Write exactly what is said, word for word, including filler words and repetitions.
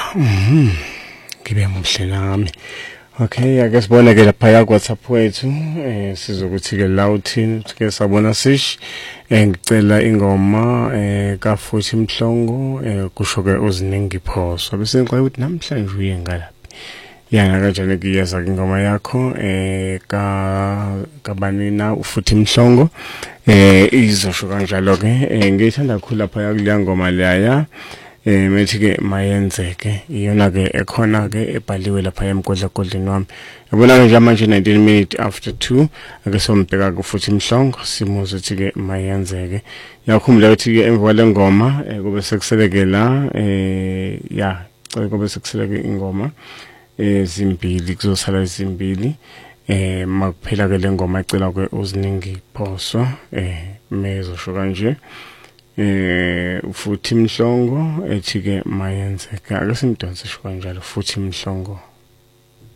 Mhm. Ngibe muhle nami. Okay, ake sibone ke lapha ya WhatsApp wethu eh sizokuthi ke la uthini ke sabona sish eh ngicela ingoma eh ka futhi Mhlongo eh kusho ke uziningi phoso bese ngicela ukuthi namhlanje uye ngalaphi yana kanjani kuyeza ingoma yakho eh ka kabanina ufuthi Mhlongo eh izosho kanjalo ke eh ngithanda kakhulu lapha yakuleya ngoma leya eh methi ke mayenzeke iyona ke ekhona ke ebhaliwe lapha emgodla godleni wami yabona ke nje manje nineteen minutes after two ake sombheka ku futhi Mhlongo simuzo uthi ke mayenzeke yakhumbula ukuthi ke emva kwale ngoma kube sekuseleke la eh ya kube sekuseleke ingoma ezimbili kuzosala izimbili eh makuphela ke le ngoma icela ke uziningi phoso eh mezosho kanje eh futhi Mhlongo ethi ke mayenzeka ake simdonse sho kanjalo futhi Mhlongo.